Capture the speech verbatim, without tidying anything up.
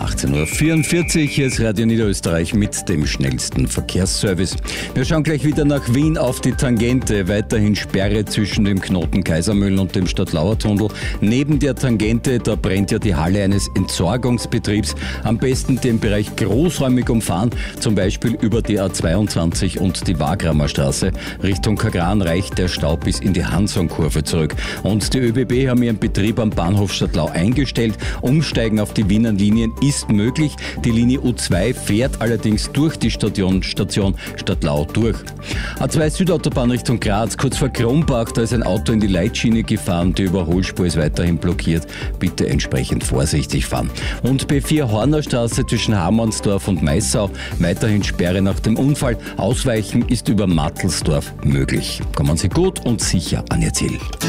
achtzehn Uhr vierundvierzig. Hier ist Radio Niederösterreich mit dem schnellsten Verkehrsservice. Wir schauen gleich wieder nach Wien auf die Tangente. Weiterhin Sperre zwischen dem Knoten Kaisermühlen und dem Stadtlauer-Tunnel. Neben der Tangente, da brennt ja die Halle eines Entsorgungsbetriebs. Am besten den Bereich großräumig umfahren, zum Beispiel über die A zweiundzwanzig und die Wagramer Straße. Richtung Kagran reicht der Stau bis in die Hansonkurve zurück. Und die ÖBB haben ihren Betrieb am Bahnhof Stadtlau eingestellt. Umsteigen auf die Wiener Linien ist möglich. Die Linie U zwei fährt allerdings durch die Station, Station Stadtlau durch. A zwei Südautobahn Richtung Graz, kurz vor Krumbach, da ist ein Auto in die Leitschiene gefahren. Die Überholspur ist weiterhin blockiert. Bitte entsprechend vorsichtig fahren. Und B vier Hornerstraße zwischen Hamannsdorf und Maissau, weiterhin Sperre nach dem Unfall. Ausweichen ist über Mattelsdorf möglich. Kommen Sie gut und sicher an Ihr Ziel.